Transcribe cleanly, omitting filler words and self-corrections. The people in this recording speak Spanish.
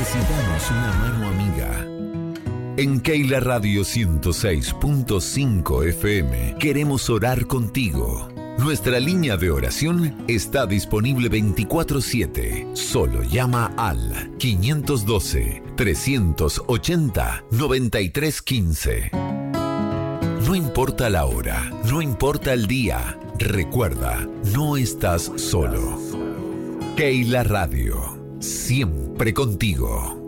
Necesitamos una mano amiga. En Keila Radio 106.5 FM queremos orar contigo. Nuestra línea de oración está disponible 24/7. Solo llama al 512-380-9315. No importa la hora, no importa el día. Recuerda, no estás solo. Keila Radio, siempre contigo.